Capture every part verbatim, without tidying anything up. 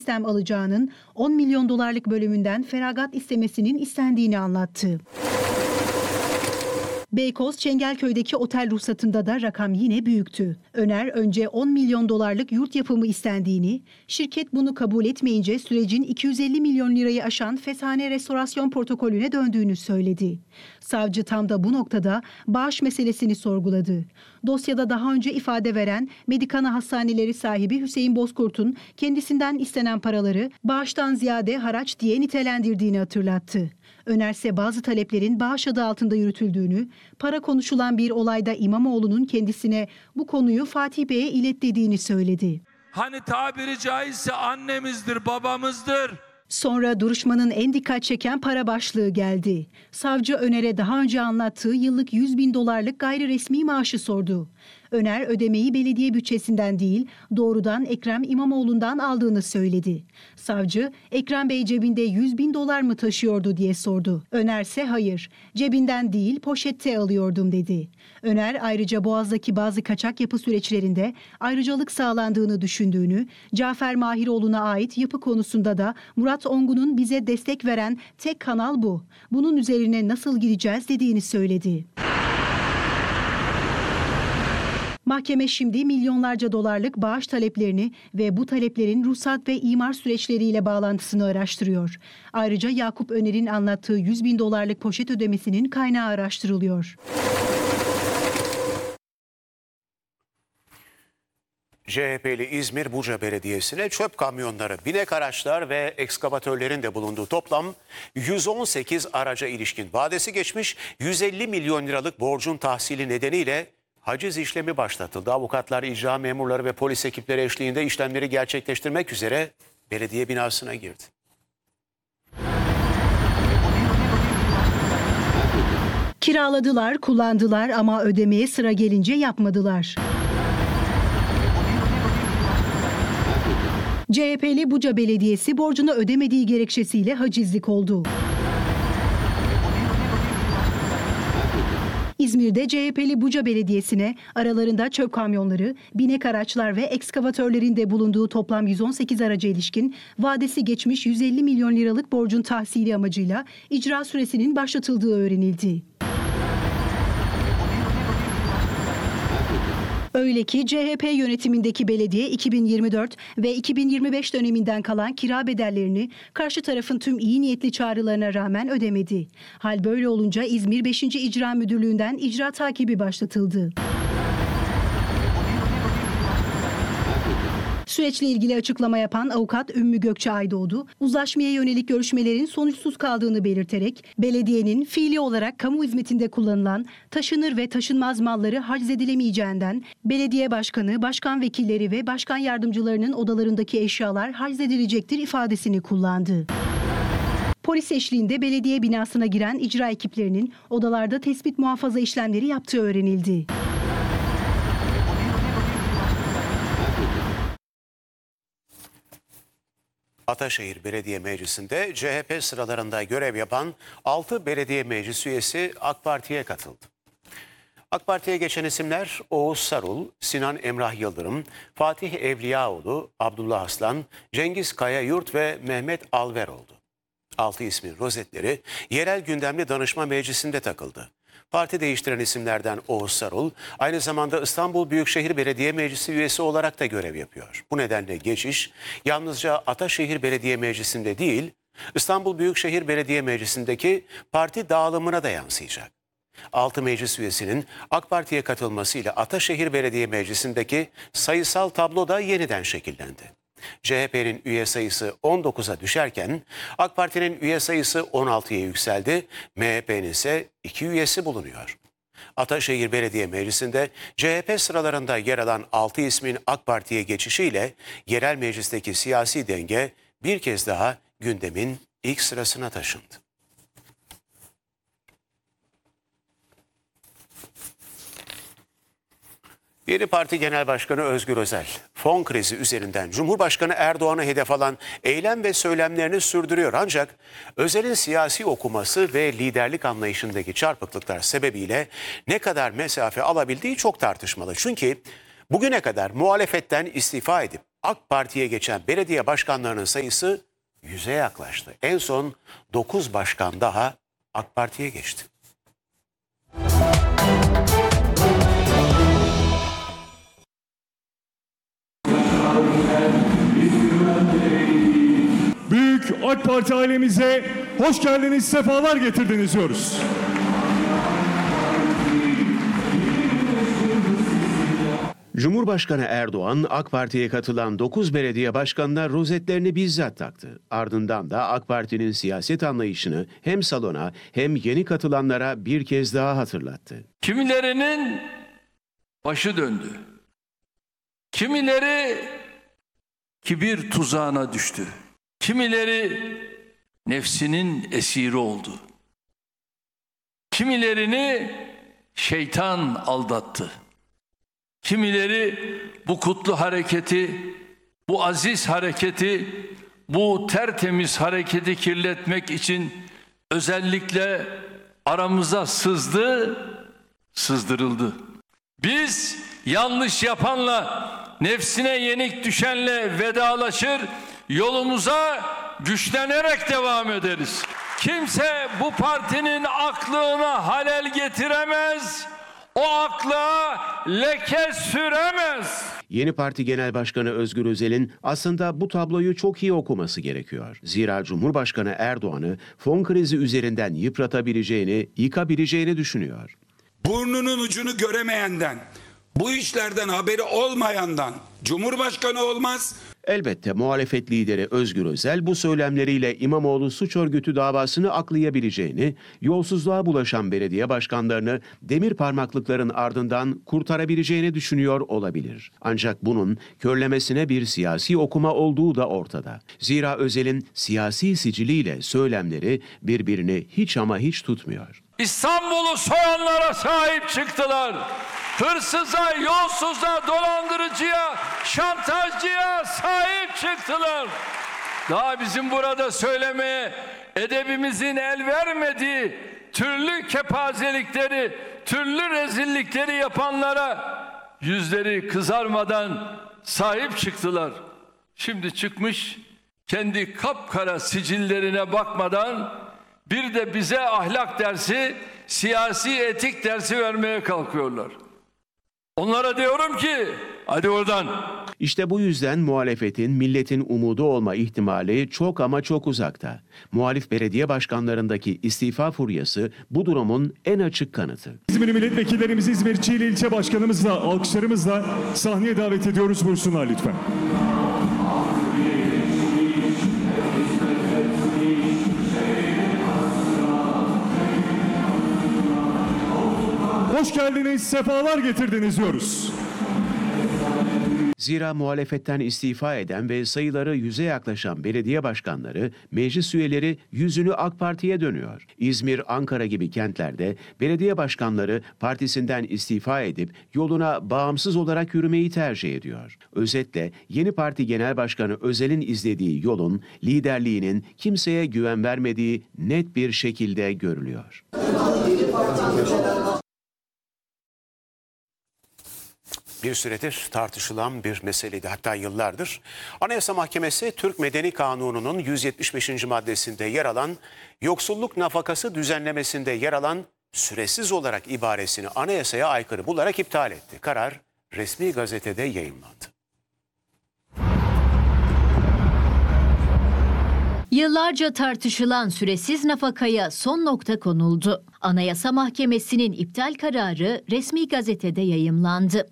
sistem alacağının on milyon dolarlık bölümünden feragat istemesinin istendiğini anlattı. Beykoz Çengelköy'deki otel ruhsatında da rakam yine büyüktü. Öner önce on milyon dolarlık yurt yapımı istendiğini, şirket bunu kabul etmeyince sürecin iki yüz elli milyon lirayı aşan feshane restorasyon protokolüne döndüğünü söyledi. Savcı tam da bu noktada bağış meselesini sorguladı. Dosyada daha önce ifade veren Medikana Hastaneleri sahibi Hüseyin Bozkurt'un kendisinden istenen paraları bağıştan ziyade haraç diye nitelendirdiğini hatırlattı. Önerse bazı taleplerin bağış adı altında yürütüldüğünü, para konuşulan bir olayda İmamoğlu'nun kendisine bu konuyu Fatih Bey'e ilet dediğini söyledi. Hani tabiri caizse annemizdir, babamızdır. Sonra duruşmanın en dikkat çeken para başlığı geldi. Savcı Öner'e daha önce anlattığı yıllık yüz bin dolarlık gayri resmi maaşı sordu. Öner ödemeyi belediye bütçesinden değil doğrudan Ekrem İmamoğlu'ndan aldığını söyledi. Savcı Ekrem Bey cebinde yüz bin dolar mı taşıyordu diye sordu. Önerse hayır, cebinden değil poşette alıyordum dedi. Öner ayrıca Boğaz'daki bazı kaçak yapı süreçlerinde ayrıcalık sağlandığını düşündüğünü, Cafer Mahiroğlu'na ait yapı konusunda da Murat Ongun'un bize destek veren tek kanal bu. Bunun üzerine nasıl gideceğiz dediğini söyledi. Mahkeme şimdi milyonlarca dolarlık bağış taleplerini ve bu taleplerin ruhsat ve imar süreçleriyle bağlantısını araştırıyor. Ayrıca Yakup Öner'in anlattığı yüz bin dolarlık poşet ödemesinin kaynağı araştırılıyor. C H P'li İzmir Buca Belediyesi'ne çöp kamyonları, binek araçlar ve ekskavatörlerin de bulunduğu toplam yüz on sekiz araca ilişkin vadesi geçmiş yüz elli milyon liralık borcun tahsili nedeniyle haciz işlemi başlatıldı. Avukatlar, icra memurları ve polis ekipleri eşliğinde işlemleri gerçekleştirmek üzere belediye binasına girdi. Kiraladılar, kullandılar ama ödemeye sıra gelince yapmadılar. C H P'li Buca Belediyesi borcunu ödemediği gerekçesiyle hacizlik oldu. İzmir'de C H P'li Buca Belediyesi'ne aralarında çöp kamyonları, binek araçlar ve ekskavatörlerin de bulunduğu toplam yüz on sekiz araca ilişkin vadesi geçmiş yüz elli milyon liralık borcun tahsili amacıyla icra süresinin başlatıldığı öğrenildi. Öyle ki C H P yönetimindeki belediye iki bin yirmi dört ve iki bin yirmi beş döneminden kalan kira bedellerini karşı tarafın tüm iyi niyetli çağrılarına rağmen ödemedi. Hal böyle olunca İzmir beşinci İcra Müdürlüğü'nden icra takibi başlatıldı. Süreçle ilgili açıklama yapan avukat Ümmü Gökçe Aydoğdu, uzlaşmaya yönelik görüşmelerin sonuçsuz kaldığını belirterek, belediyenin fiili olarak kamu hizmetinde kullanılan taşınır ve taşınmaz malları haciz edilemeyeceğinden, belediye başkanı, başkan vekilleri ve başkan yardımcılarının odalarındaki eşyalar haciz edilecektir ifadesini kullandı. Polis eşliğinde belediye binasına giren icra ekiplerinin odalarda tespit muhafaza işlemleri yaptığı öğrenildi. Ataşehir Belediye Meclisi'nde C H P sıralarında görev yapan altı belediye meclis üyesi AK Parti'ye katıldı. AK Parti'ye geçen isimler Oğuz Sarul, Sinan Emrah Yıldırım, Fatih Evliyaoğlu, Abdullah Aslan, Cengiz Kayayurt ve Mehmet Alver oldu. Altı ismin rozetleri yerel gündemli danışma meclisinde takıldı. Parti değiştiren isimlerden Oğuz Sarul, aynı zamanda İstanbul Büyükşehir Belediye Meclisi üyesi olarak da görev yapıyor. Bu nedenle geçiş yalnızca Ataşehir Belediye Meclisi'nde değil, İstanbul Büyükşehir Belediye Meclisi'ndeki parti dağılımına da yansıyacak. Altı meclis üyesinin AK Parti'ye katılmasıyla Ataşehir Belediye Meclisi'ndeki sayısal tablo da yeniden şekillendi. C H P'nin üye sayısı on dokuza düşerken AK Parti'nin üye sayısı on altıya yükseldi, M H P'nin ise iki üyesi bulunuyor. Ataşehir Belediye Meclisi'nde C H P sıralarında yer alan altı ismin AK Parti'ye geçişiyle yerel meclisteki siyasi denge bir kez daha gündemin ilk sırasına taşındı. Yeni Parti Genel Başkanı Özgür Özel, fon krizi üzerinden Cumhurbaşkanı Erdoğan'ı hedef alan eylem ve söylemlerini sürdürüyor. Ancak Özel'in siyasi okuması ve liderlik anlayışındaki çarpıklıklar sebebiyle ne kadar mesafe alabildiği çok tartışmalı. Çünkü bugüne kadar muhalefetten istifa edip AK Parti'ye geçen belediye başkanlarının sayısı yüze yaklaştı. En son dokuz başkan daha AK Parti'ye geçti. Büyük AK Parti ailemize hoş geldiniz, sefalar getirdiniz diyoruz. Cumhurbaşkanı Erdoğan, AK Parti'ye katılan dokuz belediye başkanına rozetlerini bizzat taktı. Ardından da AK Parti'nin siyaset anlayışını hem salona hem yeni katılanlara bir kez daha hatırlattı. Kimilerinin başı döndü. Kimileri kibir tuzağına düştü. Kimileri nefsinin esiri oldu. Kimilerini şeytan aldattı. Kimileri bu kutlu hareketi, bu aziz hareketi, bu tertemiz hareketi kirletmek için özellikle aramıza sızdı, sızdırıldı. Biz yanlış yapanla, nefsine yenik düşenle vedalaşır, yolumuza güçlenerek devam ederiz. Kimse bu partinin aklına halel getiremez, o akla leke süremez. Yeni Parti Genel Başkanı Özgür Özel'in aslında bu tabloyu çok iyi okuması gerekiyor. Zira Cumhurbaşkanı Erdoğan'ı fon krizi üzerinden yıpratabileceğini, yıkabileceğini düşünüyor. Burnunun ucunu göremeyenden, bu işlerden haberi olmayandan Cumhurbaşkanı olmaz. Elbette muhalefet lideri Özgür Özel bu söylemleriyle İmamoğlu suç örgütü davasını aklayabileceğini, yolsuzluğa bulaşan belediye başkanlarını demir parmaklıkların ardından kurtarabileceğini düşünüyor olabilir. Ancak bunun körlemesine bir siyasi okuma olduğu da ortada. Zira Özel'in siyasi siciliyle söylemleri birbirini hiç ama hiç tutmuyor. İstanbul'u soyanlara sahip çıktılar. Hırsıza, yolsuza, dolandırıcıya, şantajcıya sahip çıktılar. Daha bizim burada söylemeye edebimizin el vermediği türlü kepazelikleri, türlü rezillikleri yapanlara yüzleri kızarmadan sahip çıktılar. Şimdi çıkmış kendi kapkara sicillerine bakmadan bir de bize ahlak dersi, siyasi etik dersi vermeye kalkıyorlar. Onlara diyorum ki hadi oradan. İşte bu yüzden muhalefetin milletin umudu olma ihtimali çok ama çok uzakta. Muhalif belediye başkanlarındaki istifa furyası bu durumun en açık kanıtı. İzmir milletvekillerimizi İzmir Çiğli ilçe başkanımızla, alkışlarımızla sahneye davet ediyoruz. Buyursunlar lütfen. Hoş geldiniz, sefalar getirdiniz diyoruz. Zira muhalefetten istifa eden ve sayıları yüze yaklaşan belediye başkanları, meclis üyeleri yüzünü AK Parti'ye dönüyor. İzmir, Ankara gibi kentlerde belediye başkanları partisinden istifa edip yoluna bağımsız olarak yürümeyi tercih ediyor. Özetle Yeni Parti Genel Başkanı Özel'in izlediği yolun, liderliğinin kimseye güven vermediği net bir şekilde görülüyor. Bir süredir tartışılan bir meseleydi, hatta yıllardır. Anayasa Mahkemesi Türk Medeni Kanunu'nun yüz yetmiş beşinci maddesinde yer alan yoksulluk nafakası düzenlemesinde yer alan süresiz olarak ibaresini anayasaya aykırı bularak iptal etti. Karar resmi gazetede yayımlandı. Yıllarca tartışılan süresiz nafakaya son nokta konuldu. Anayasa Mahkemesi'nin iptal kararı resmi gazetede yayımlandı.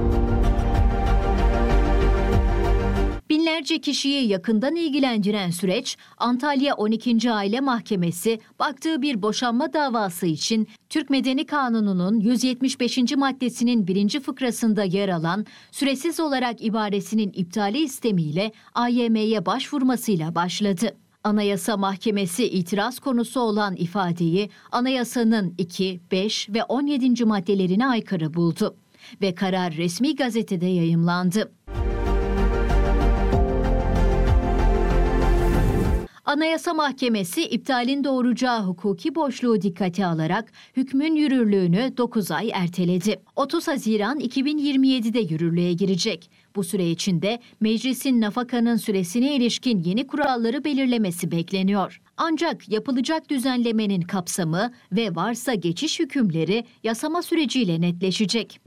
Binlerce kişiyi yakından ilgilendiren süreç, Antalya on ikinci Aile Mahkemesi baktığı bir boşanma davası için Türk Medeni Kanunu'nun yüz yetmiş beşinci maddesinin birinci fıkrasında yer alan süresiz olarak ibaresinin iptali istemiyle A Y M'ye başvurmasıyla başladı. Anayasa Mahkemesi itiraz konusu olan ifadeyi anayasanın iki, beş ve on yedinci maddelerine aykırı buldu ve karar resmi gazetede yayımlandı. Anayasa Mahkemesi iptalin doğuracağı hukuki boşluğu dikkate alarak hükmün yürürlüğünü dokuz ay erteledi. otuz Haziran iki bin yirmi yedi'de yürürlüğe girecek. Bu süre içinde meclisin nafakanın süresine ilişkin yeni kuralları belirlemesi bekleniyor. Ancak yapılacak düzenlemenin kapsamı ve varsa geçiş hükümleri yasama süreciyle netleşecek.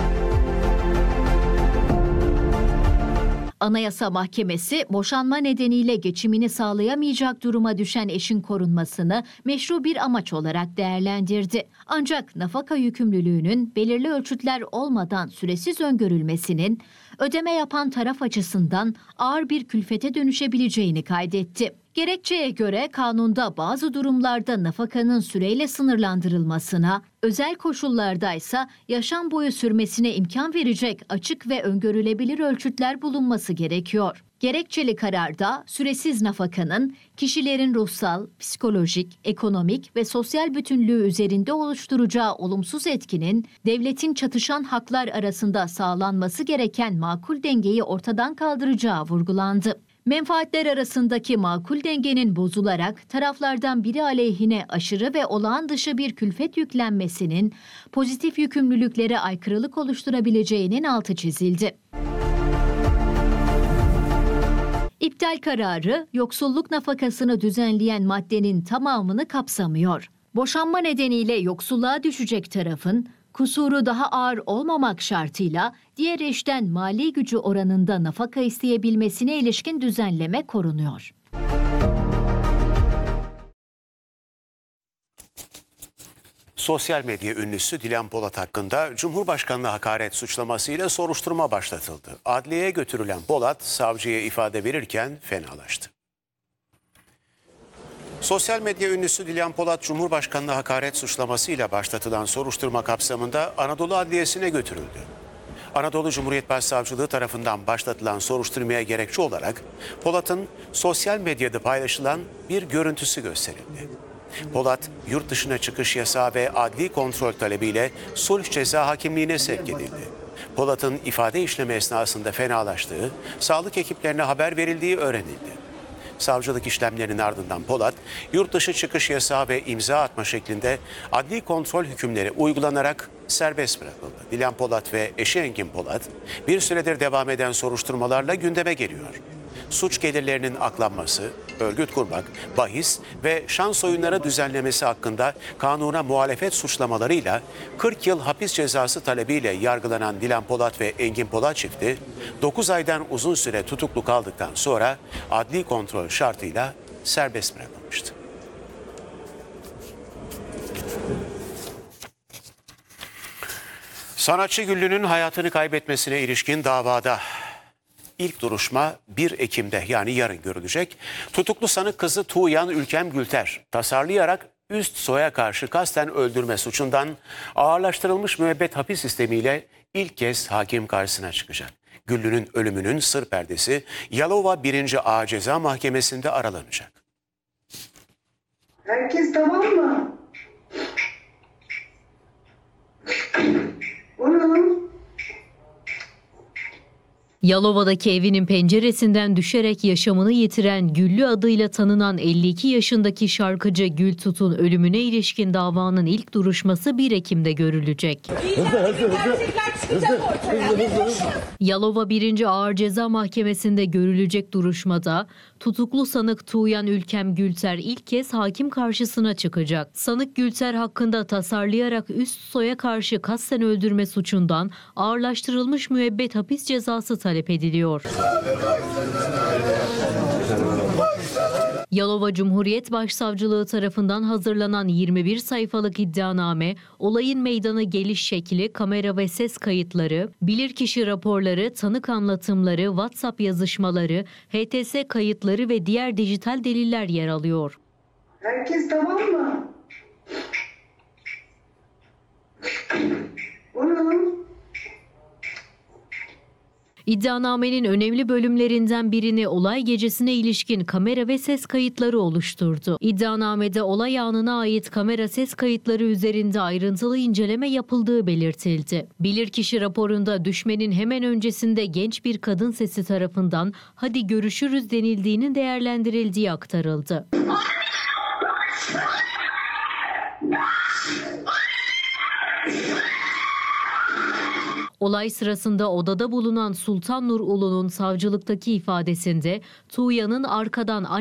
Anayasa Mahkemesi, boşanma nedeniyle geçimini sağlayamayacak duruma düşen eşin korunmasını meşru bir amaç olarak değerlendirdi. Ancak nafaka yükümlülüğünün belirli ölçütler olmadan süresiz öngörülmesinin ödeme yapan taraf açısından ağır bir külfete dönüşebileceğini kaydetti. Gerekçeye göre kanunda bazı durumlarda nafakanın süreyle sınırlandırılmasına, özel koşullardaysa yaşam boyu sürmesine imkan verecek açık ve öngörülebilir ölçütler bulunması gerekiyor. Gerekçeli kararda süresiz nafakanın kişilerin ruhsal, psikolojik, ekonomik ve sosyal bütünlüğü üzerinde oluşturacağı olumsuz etkinin devletin çatışan haklar arasında sağlanması gereken makul dengeyi ortadan kaldıracağı vurgulandı. Menfaatler arasındaki makul dengenin bozularak taraflardan biri aleyhine aşırı ve olağan dışı bir külfet yüklenmesinin pozitif yükümlülüklere aykırılık oluşturabileceğinin altı çizildi. İptal kararı, yoksulluk nafakasını düzenleyen maddenin tamamını kapsamıyor. Boşanma nedeniyle yoksulluğa düşecek tarafın, kusuru daha ağır olmamak şartıyla diğer eşten mali gücü oranında nafaka isteyebilmesine ilişkin düzenleme korunuyor. Sosyal medya ünlüsü Dilan Polat hakkında Cumhurbaşkanı'na hakaret suçlamasıyla soruşturma başlatıldı. Adliyeye götürülen Polat, savcıya ifade verirken fenalaştı. Sosyal medya ünlüsü Dilan Polat, Cumhurbaşkanı'na hakaret suçlamasıyla başlatılan soruşturma kapsamında Anadolu Adliyesi'ne götürüldü. Anadolu Cumhuriyet Başsavcılığı tarafından başlatılan soruşturmaya gerekçe olarak Polat'ın sosyal medyada paylaşılan bir görüntüsü gösterildi. Polat, yurt dışına çıkış yasağı ve adli kontrol talebiyle sulh ceza hakimliğine sevk edildi. Polat'ın ifade işlemi esnasında fenalaştığı, sağlık ekiplerine haber verildiği öğrenildi. Savcılık işlemlerinin ardından Polat, yurt dışı çıkış yasağı ve imza atma şeklinde adli kontrol hükümleri uygulanarak serbest bırakıldı. Dilan Polat ve eşi Engin Polat, bir süredir devam eden soruşturmalarla gündeme geliyor. Suç gelirlerinin aklanması, örgüt kurmak, bahis ve şans oyunları düzenlemesi hakkında kanuna muhalefet suçlamalarıyla kırk yıl hapis cezası talebiyle yargılanan Dilan Polat ve Engin Polat çifti dokuz aydan uzun süre tutuklu kaldıktan sonra adli kontrol şartıyla serbest bırakılmıştı. Sanatçı Güllü'nün hayatını kaybetmesine ilişkin davada İlk duruşma bir Ekim'de yani yarın görülecek. Tutuklu sanık kızı Tuğyan Ülkem Gülter tasarlayarak üst soya karşı kasten öldürme suçundan ağırlaştırılmış müebbet hapis sistemiyle ilk kez hakim karşısına çıkacak. Güllü'nün ölümünün sır perdesi Yalova birinci Ağır Ceza Mahkemesi'nde aralanacak. Herkes tamam mı? Onun Yalova'daki evinin penceresinden düşerek yaşamını yitiren Güllü adıyla tanınan elli iki yaşındaki şarkıcı Gül Tut'un ölümüne ilişkin davanın ilk duruşması bir Ekim'de görülecek. Yalova birinci Ağır Ceza Mahkemesi'nde görülecek duruşmada tutuklu sanık Tuğyan Ülkem Gülter ilk kez hakim karşısına çıkacak. Sanık Gülter hakkında tasarlayarak üst soya karşı kasten öldürme suçundan ağırlaştırılmış müebbet hapis cezası talep ediliyor. Yalova Cumhuriyet Başsavcılığı tarafından hazırlanan yirmi bir sayfalık iddianame, olayın meydana geliş şekli, kamera ve ses kayıtları, bilirkişi raporları, tanık anlatımları, WhatsApp yazışmaları, H T S kayıtları ve diğer dijital deliller yer alıyor. herkes tamam mı? Onun İddianamenin önemli bölümlerinden birini olay gecesine ilişkin kamera ve ses kayıtları oluşturdu. İddianamede olay anına ait kamera ses kayıtları üzerinde ayrıntılı inceleme yapıldığı belirtildi. Bilirkişi raporunda düşmenin hemen öncesinde genç bir kadın sesi tarafından "hadi görüşürüz" denildiğinin değerlendirildiği aktarıldı. Olay sırasında odada bulunan Sultan Nur Ulu'nun savcılıktaki ifadesinde Tuğya'nın arkadan